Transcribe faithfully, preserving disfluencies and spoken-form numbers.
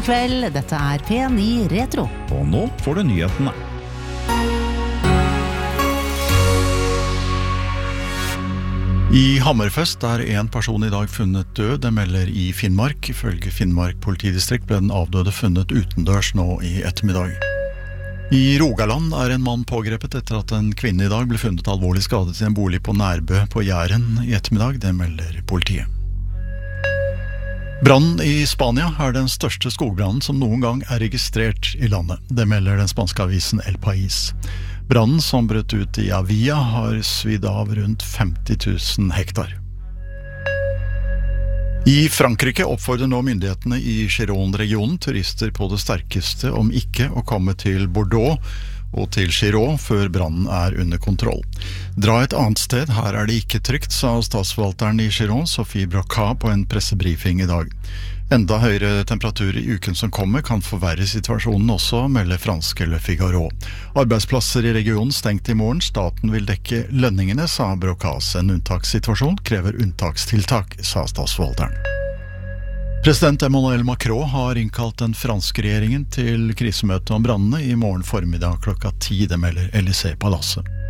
God kveld, dette er P ni Retro. Og nå får du nyhetene. I Hammerfest er en person i dag funnet død, det melder i Finnmark. Ifølge Finnmark politidistrikt ble den avdøde funnet utendørs nå i ettermiddag. I Rogaland er en mann pågrepet etter at en kvinne i dag ble funnet alvorlig skadet i en bolig på Nærbø på Jæren i ettermiddag, det melder politiet. Brannen i Spania er den største skogbrannen som noen gang er registrert i landet. Det melder den spanske avisen El País. Brannen som brøt ut i Avia har svidd av rundt femti tusen hektar. I Frankrike oppfordrer nå myndighetene i Gironde-regionen turister på det sterkeste om ikke å komme til Bordeaux og til Giron før brannen er under kontroll. Dra et annet sted, her er det ikke trygt, sa statsforvalteren i Giron, Sophie Brocas, på en pressebrifing i dag. Enda høyere temperaturer i uken som kommer kan forverre situasjonen også, melder franske Le Figaro. Arbeidsplasser i regionen stengt i morgen, staten vil dekke lønningene, sa Brocas. En unntakssituasjon krever unntakstiltak, sa statsforvalteren. President Emmanuel Macron har innkalt den franske regjeringen til krisemøte om brannene i morgen formiddag klokka ti, det melder Élysée-palasset.